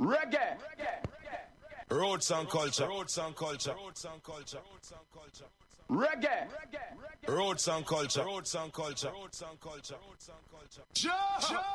Reggae. Roots and culture. Roots and culture. Roots and culture. Roots and culture. Reggae. Roots and culture. Roots and culture. Roots and culture. Roots and culture.